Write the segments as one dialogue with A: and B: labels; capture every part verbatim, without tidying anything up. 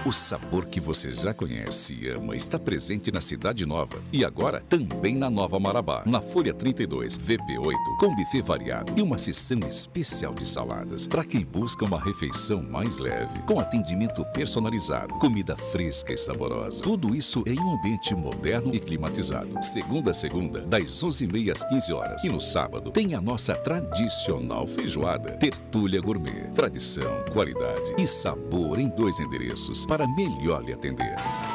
A: O sabor que você já conhece e ama está presente na Cidade Nova e agora também na Nova Marabá, na Folha trinta e dois, V P oito, com buffet variado e uma seção especial de saladas para quem busca uma refeição mais leve, com atendimento personalizado, comida fresca e saborosa. Tudo isso em um ambiente moderno e climatizado. Segunda a segunda, das onze e meia às quinze horas. E no sábado tem a nossa tradicional feijoada, Tertúlia Gourmet. Tradição, qualidade e sabor em dois endereços para melhor lhe atender.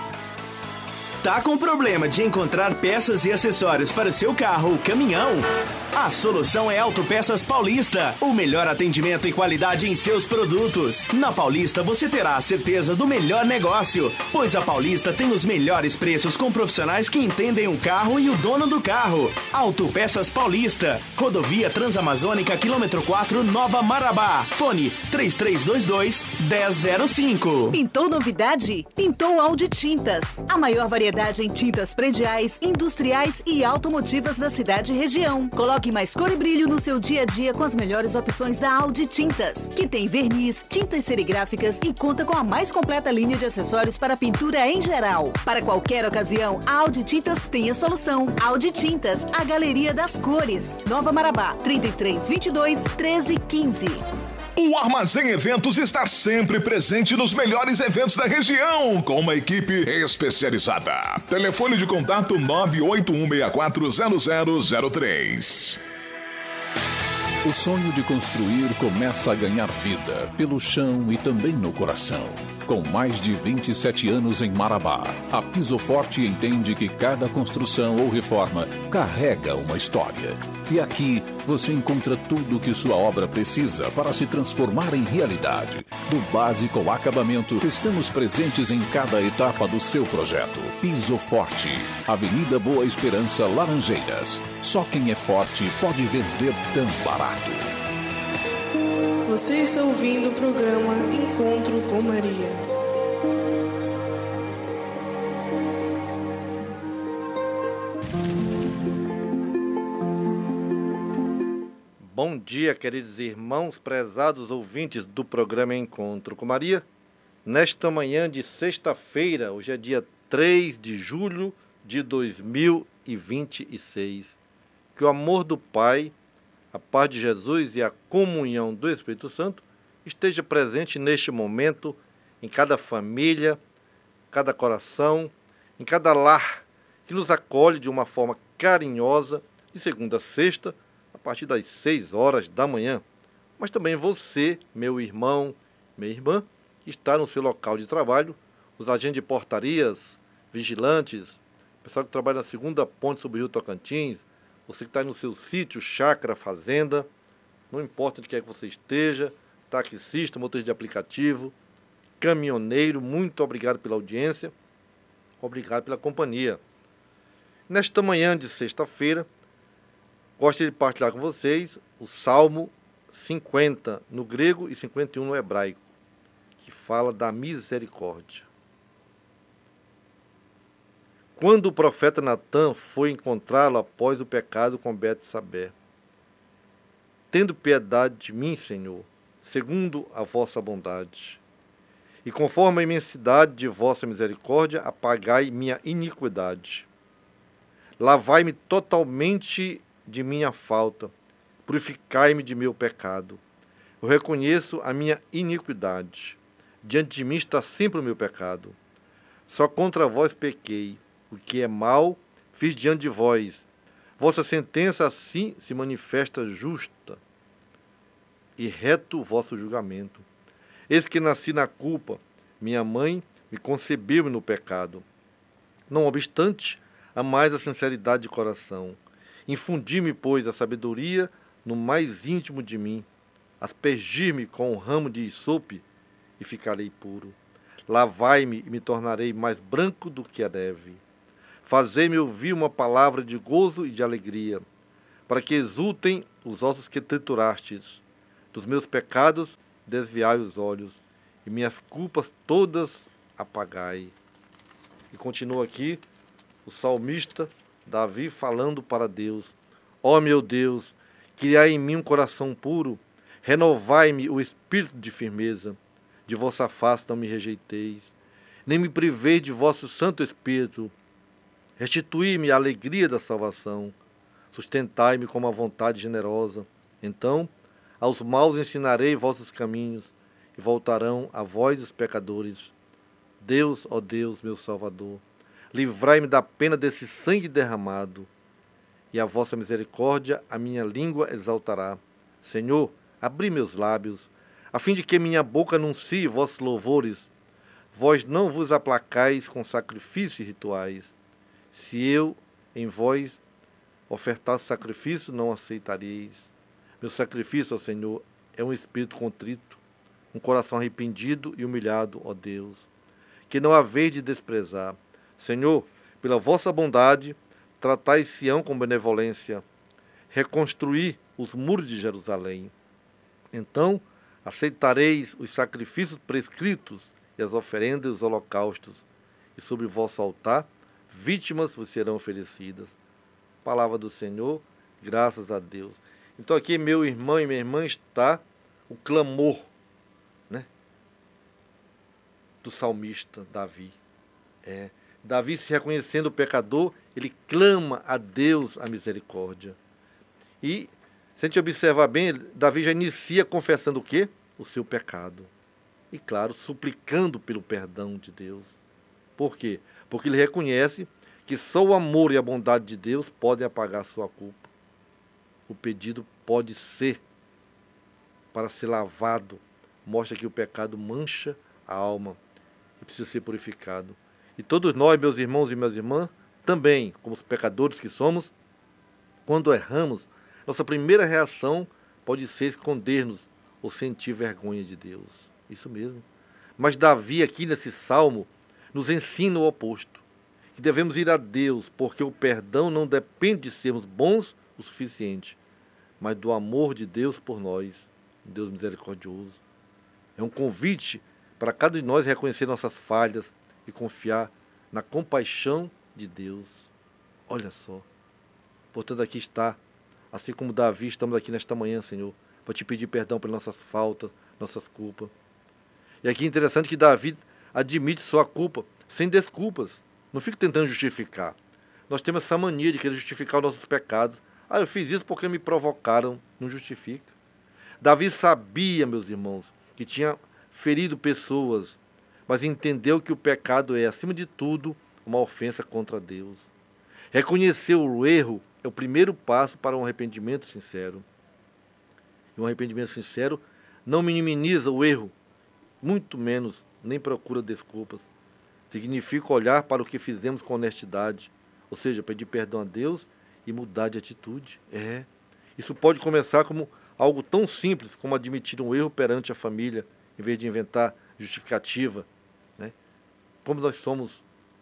B: Tá com problema de encontrar peças e acessórios para o seu carro ou caminhão? A solução é Autopeças Paulista, o melhor atendimento e qualidade em seus produtos. Na Paulista você terá a certeza do melhor negócio, pois a Paulista tem os melhores preços com profissionais que entendem o carro e o dono do carro. Autopeças Paulista, Rodovia Transamazônica, quilômetro quatro, Nova Marabá. Fone três três dois dois, um zero zero cinco.
C: Pintou novidade? Pintou Audi Tintas. A maior variedade em tintas prediais, industriais e automotivas da cidade e região. Coloque mais cor e brilho no seu dia a dia com as melhores opções da Audi Tintas, que tem verniz, tintas serigráficas e conta com a mais completa linha de acessórios para pintura em geral. Para qualquer ocasião, a Audi Tintas tem a solução. Audi Tintas, a galeria das cores. Nova Marabá, trinta e três, vinte e dois, treze, quinze.
D: O Armazém Eventos está sempre presente nos melhores eventos da região, com uma equipe especializada. Telefone de contato nove oito um seis quatro zero zero zero três.
E: O sonho de construir começa a ganhar vida pelo chão e também no coração. Com mais de vinte e sete anos em Marabá, a Piso Forte entende que cada construção ou reforma carrega uma história. E aqui você encontra tudo o que sua obra precisa para se transformar em realidade. Do básico ao acabamento, estamos presentes em cada etapa do seu projeto. Piso Forte, Avenida Boa Esperança, Laranjeiras. Só quem é forte pode vender tão barato.
F: Você está ouvindo o programa Encontro com Maria.
G: Bom dia, queridos irmãos, prezados ouvintes do programa Encontro com Maria. Nesta manhã de sexta-feira, hoje é dia três de julho de dois mil e vinte e seis. Que o amor do Pai, a paz de Jesus e a comunhão do Espírito Santo esteja presente neste momento em cada família, cada coração, em cada lar que nos acolhe de uma forma carinhosa de segunda a sexta, a partir das seis horas da manhã. Mas também você, meu irmão, minha irmã, que está no seu local de trabalho, os agentes de portarias, vigilantes, o pessoal que trabalha na segunda ponte sobre o Rio Tocantins, você que está no seu sítio, chácara, fazenda, não importa onde quer que você esteja, taxista, motorista de aplicativo, caminhoneiro, muito obrigado pela audiência, obrigado pela companhia. Nesta manhã de sexta-feira, gostaria de partilhar com vocês o Salmo cinquenta no grego e cinquenta e um no hebraico, que fala da misericórdia. Quando o profeta Natã foi encontrá-lo após o pecado com Betsabé, tendo piedade de mim, Senhor, segundo a vossa bondade, e conforme a imensidade de vossa misericórdia, apagai minha iniquidade. Lavai-me totalmente de minha falta, purificai-me de meu pecado. Eu reconheço a minha iniquidade. Diante de mim está sempre o meu pecado. Só contra vós pequei. O que é mal, fiz diante de vós. Vossa sentença assim se manifesta justa, e reto o vosso julgamento. Eis que nasci na culpa, minha mãe me concebeu no pecado. Não obstante, amais a sinceridade de coração. Infundi-me, pois, a sabedoria no mais íntimo de mim. Aspergir-me com um ramo de hisope e ficarei puro. Lavai-me e me tornarei mais branco do que a neve. Fazei-me ouvir uma palavra de gozo e de alegria, para que exultem os ossos que triturastes. Dos meus pecados desviai os olhos, e minhas culpas todas apagai. E continua aqui o salmista Davi falando para Deus: ó meu Deus, criai em mim um coração puro, renovai-me o espírito de firmeza. De vossa face não me rejeiteis, nem me priveis de vosso Santo Espírito. Restituí-me a alegria da salvação, sustentai-me com uma vontade generosa. Então, aos maus ensinarei vossos caminhos, e voltarão a vós os pecadores. Deus, ó Deus, meu Salvador, livrai-me da pena desse sangue derramado, e a vossa misericórdia a minha língua exaltará. Senhor, abri meus lábios, a fim de que minha boca anuncie vossos louvores. Vós não vos aplacais com sacrifícios e rituais. Se eu, em vós, ofertasse sacrifício, não aceitareis. Meu sacrifício, ó Senhor, é um espírito contrito, um coração arrependido e humilhado, ó Deus, que não haveis de desprezar. Senhor, pela vossa bondade, tratai Sião com benevolência, reconstruí os muros de Jerusalém. Então aceitareis os sacrifícios prescritos e as oferendas e os holocaustos, e sobre vosso altar vítimas vos serão oferecidas. Palavra do Senhor, graças a Deus. Então aqui, meu irmão e minha irmã, está o clamor, né, do salmista Davi. É, Davi, se reconhecendo o pecador, ele clama a Deus a misericórdia. E, se a gente observar bem, Davi já inicia confessando o quê? O seu pecado. E, claro, suplicando pelo perdão de Deus. Por quê? Porque ele reconhece que só o amor e a bondade de Deus podem apagar a sua culpa. O pedido pode ser para ser lavado. Mostra que o pecado mancha a alma e precisa ser purificado. E todos nós, meus irmãos e minhas irmãs, também, como os pecadores que somos, quando erramos, nossa primeira reação pode ser esconder-nos ou sentir vergonha de Deus. Isso mesmo. Mas Davi, aqui nesse salmo, nos ensina o oposto. Que devemos ir a Deus, porque o perdão não depende de sermos bons o suficiente, mas do amor de Deus por nós, um Deus misericordioso. É um convite para cada um de nós reconhecer nossas falhas e confiar na compaixão de Deus. Olha só. Portanto, aqui está, assim como Davi, estamos aqui nesta manhã, Senhor, para te pedir perdão pelas nossas faltas, nossas culpas. E aqui é interessante que Davi admite sua culpa sem desculpas. Não fica tentando justificar. Nós temos essa mania de querer justificar os nossos pecados. Ah, eu fiz isso porque me provocaram. Não justifica. Davi sabia, meus irmãos, que tinha ferido pessoas, mas entendeu que o pecado é, acima de tudo, uma ofensa contra Deus. Reconhecer o erro é o primeiro passo para um arrependimento sincero. E um arrependimento sincero não minimiza o erro, muito menos, nem procura desculpas. Significa olhar para o que fizemos com honestidade, ou seja, pedir perdão a Deus e mudar de atitude. É. Isso pode começar como algo tão simples como admitir um erro perante a família, em vez de inventar justificativa, né? Como nós somos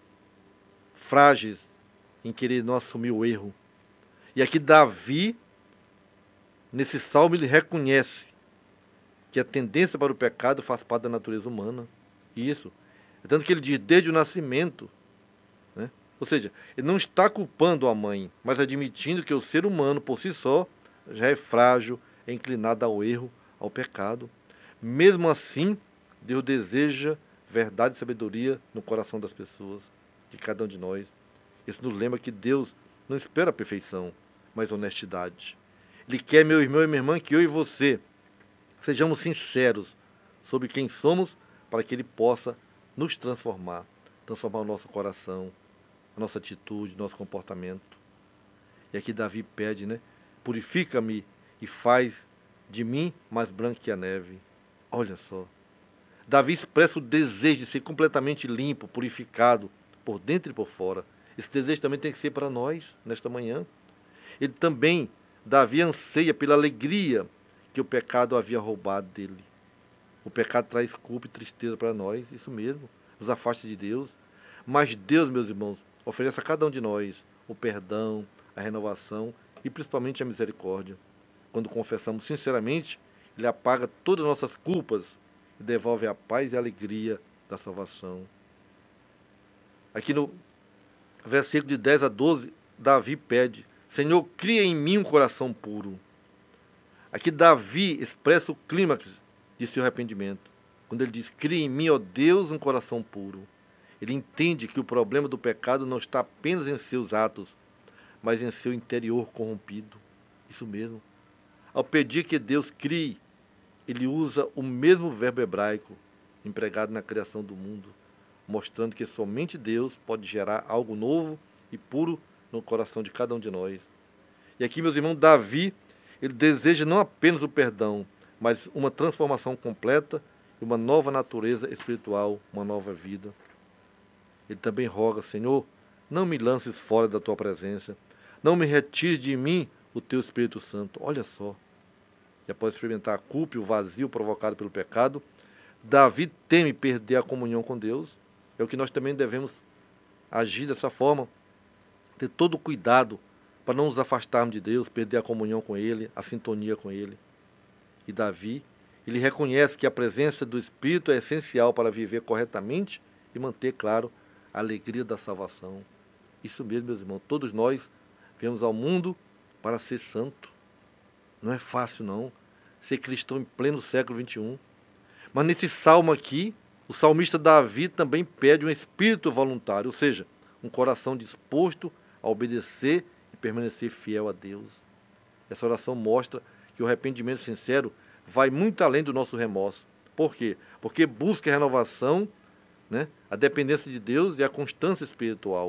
G: frágeis em querer não assumir o erro. E aqui Davi, nesse salmo, ele reconhece que a tendência para o pecado faz parte da natureza humana. Isso. Tanto que ele diz, desde o nascimento, né? Ou seja, ele não está culpando a mãe, mas admitindo que o ser humano, por si só, já é frágil, é inclinado ao erro, ao pecado. Mesmo assim, Deus deseja verdade e sabedoria no coração das pessoas, de cada um de nós. Isso nos lembra que Deus não espera a perfeição, mas honestidade. Ele quer, meu irmão e minha irmã, que eu e você sejamos sinceros sobre quem somos, para que Ele possa nos transformar, transformar o nosso coração, a nossa atitude, nosso comportamento. E aqui Davi pede, né? Purifica-me e faz de mim mais branco que a neve. Olha só. Davi expressa o desejo de ser completamente limpo, purificado, por dentro e por fora. Esse desejo também tem que ser para nós, nesta manhã. Ele também, Davi anseia pela alegria que o pecado havia roubado dele. O pecado traz culpa e tristeza para nós, isso mesmo, nos afasta de Deus. Mas Deus, meus irmãos, oferece a cada um de nós o perdão, a renovação e principalmente a misericórdia. Quando confessamos sinceramente, Ele apaga todas as nossas culpas e devolve a paz e a alegria da salvação. Aqui no versículo de dez a doze, Davi pede, Senhor, cria em mim um coração puro. Aqui Davi expressa o clímax de seu arrependimento, quando ele diz, cria em mim, ó Deus, um coração puro. Ele entende que o problema do pecado não está apenas em seus atos, mas em seu interior corrompido. Isso mesmo. Ao pedir que Deus crie, ele usa o mesmo verbo hebraico empregado na criação do mundo, mostrando que somente Deus pode gerar algo novo e puro no coração de cada um de nós. E aqui, meus irmãos, Davi, ele deseja não apenas o perdão, mas uma transformação completa e uma nova natureza espiritual, uma nova vida. Ele também roga, Senhor, não me lances fora da tua presença, não me retire de mim o teu Espírito Santo. Olha só. E após experimentar a culpa e o vazio provocado pelo pecado, Davi teme perder a comunhão com Deus. É o que nós também devemos agir dessa forma, ter todo o cuidado para não nos afastarmos de Deus, perder a comunhão com Ele, a sintonia com Ele. E Davi, ele reconhece que a presença do Espírito é essencial para viver corretamente e manter, claro, a alegria da salvação. Isso mesmo, meus irmãos, todos nós viemos ao mundo para ser santo. Não é fácil, não, ser cristão em pleno século vinte e um. Mas nesse salmo aqui, o salmista Davi também pede um espírito voluntário, ou seja, um coração disposto a obedecer e permanecer fiel a Deus. Essa oração mostra que o arrependimento sincero vai muito além do nosso remorso. Por quê? Porque busca a renovação, né, a dependência de Deus e a constância espiritual.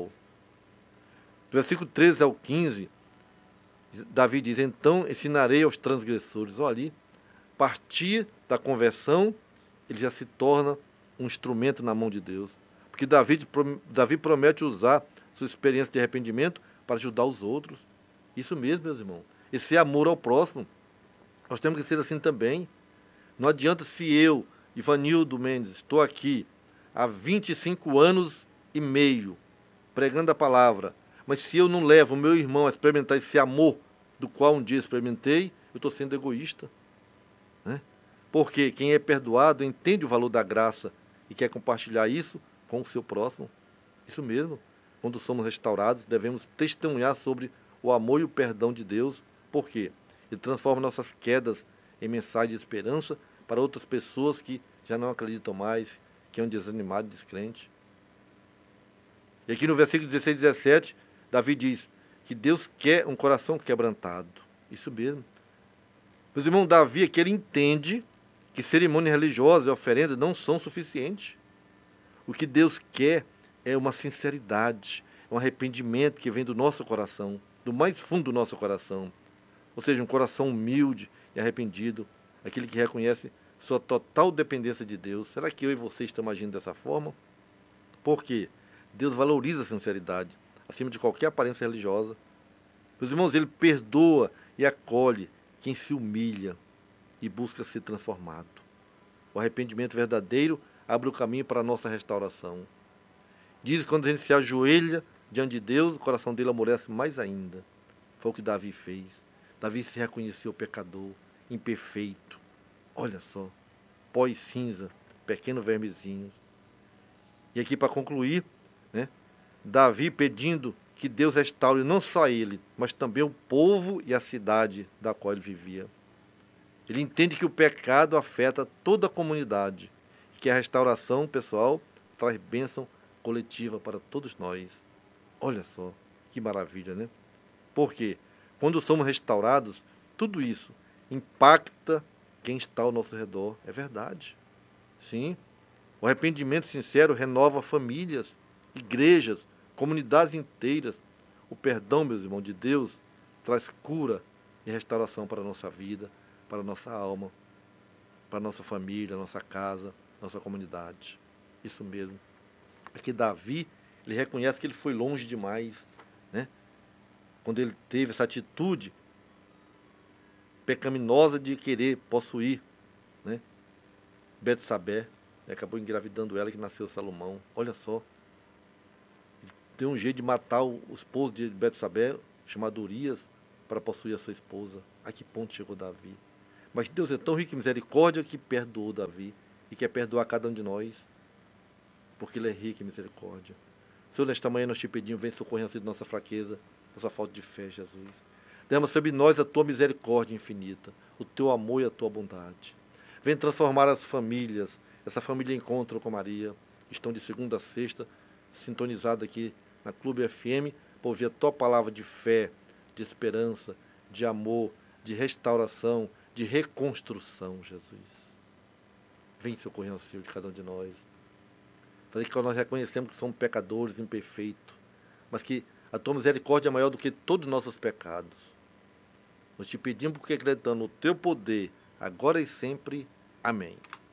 G: Do versículo treze ao quinze, Davi diz, então ensinarei aos transgressores. Olha ali, partir da conversão, ele já se torna um instrumento na mão de Deus. Porque Davi, Davi promete usar sua experiência de arrependimento para ajudar os outros. Isso mesmo, meus irmãos. Esse amor ao próximo. Nós temos que ser assim também. Não adianta se eu, Ivanildo Mendes, estou aqui há vinte e cinco anos e meio pregando a palavra, mas se eu não levo o meu irmão a experimentar esse amor do qual um dia experimentei, eu estou sendo egoísta. Né? Porque quem é perdoado entende o valor da graça e quer compartilhar isso com o seu próximo. Isso mesmo. Quando somos restaurados, devemos testemunhar sobre o amor e o perdão de Deus. Por quê? Ele transforma nossas quedas em mensagem de esperança para outras pessoas que já não acreditam mais, que é um desanimado, descrente. E aqui no versículo dezesseis e dezessete, Davi diz que Deus quer um coração quebrantado. Isso mesmo. Meus irmãos, Davi aqui ele entende que cerimônia religiosa e oferenda não são suficientes. O que Deus quer é uma sinceridade, um arrependimento que vem do nosso coração, do mais fundo do nosso coração. Ou seja, um coração humilde e arrependido, aquele que reconhece sua total dependência de Deus. Será que eu e você estamos agindo dessa forma? Por quê? Deus valoriza a sinceridade, acima de qualquer aparência religiosa. Meus irmãos, Ele perdoa e acolhe quem se humilha e busca ser transformado. O arrependimento verdadeiro abre o caminho para a nossa restauração. Diz que quando a gente se ajoelha diante de Deus, o coração dele amolece mais ainda. Foi o que Davi fez. Davi se reconheceu pecador, imperfeito. Olha só, pó e cinza, pequeno vermezinho. E aqui para concluir, né, Davi pedindo que Deus restaure não só ele, mas também o povo e a cidade da qual ele vivia. Ele entende que o pecado afeta toda a comunidade, e que a restauração pessoal traz bênção coletiva para todos nós. Olha só, que maravilha, né? Porque quando somos restaurados, tudo isso impacta quem está ao nosso redor. É verdade. Sim. O arrependimento sincero renova famílias, igrejas, comunidades inteiras. O perdão, meus irmãos, de Deus traz cura e restauração para a nossa vida, para a nossa alma, para a nossa família, nossa casa, nossa comunidade. Isso mesmo. Aqui Davi, ele reconhece que ele foi longe demais, né? Quando ele teve essa atitude pecaminosa de querer possuir, né, Betsabé, e acabou engravidando ela, que nasceu Salomão. Olha só, ele tem um jeito de matar o, o esposo de Betsabé, chamado Urias, para possuir a sua esposa. A que ponto chegou Davi? Mas Deus é tão rico em misericórdia que perdoou Davi e quer perdoar cada um de nós, porque Ele é rico em misericórdia. Senhor, nesta manhã nós te pedimos, vem socorrer de nossa fraqueza, nossa falta de fé, Jesus. Derrama sobre nós a tua misericórdia infinita, o teu amor e a tua bondade. Vem transformar as famílias, essa família Encontro com Maria, que estão de segunda a sexta sintonizado aqui na Clube F M, para ouvir a tua palavra de fé, de esperança, de amor, de restauração, de reconstrução, Jesus. Vem socorrer ao Senhor de cada um de nós. Fazer que nós reconhecemos que somos pecadores, imperfeitos, mas que a tua misericórdia é maior do que todos os nossos pecados. Nós te pedimos porque acreditando no teu poder, agora e sempre. Amém.